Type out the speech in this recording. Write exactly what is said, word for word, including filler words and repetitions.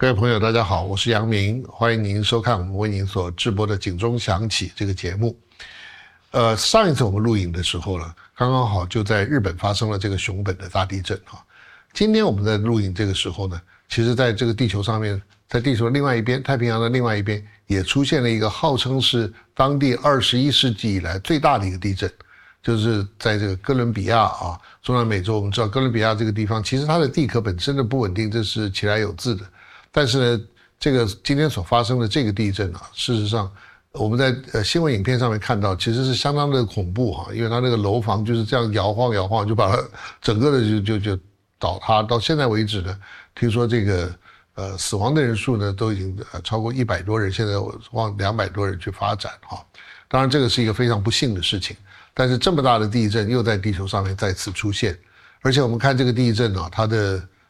各位朋友大家好，我是杨明，欢迎您收看我们为您所直播的警钟响起这个节目。呃，上一次我们录影的时候呢，刚刚好就在日本发生了这个熊本的大地震哈。今天我们在录影这个时候呢，其实在这个地球上面，在地球的另外一边，太平洋的另外一边，也出现了一个号称是当地二十一世纪以来最大的一个地震，就是在这个哥伦比亚啊，中南美洲。我们知道哥伦比亚这个地方，其实它的地壳本身的不稳定，这是其来有自的。但是呢，这个今天所发生的这个地震啊，事实上我们在呃新闻影片上面看到，其实是相当的恐怖哈，因为它那个楼房就是这样摇晃摇晃，就把它整个的就就就倒塌。到现在为止呢，听说这个呃死亡的人数呢都已经呃超过一百多人，现在往两百多人去发展哈。当然这个是一个非常不幸的事情，但是这么大的地震又在地球上面再次出现，而且我们看这个地震啊，它的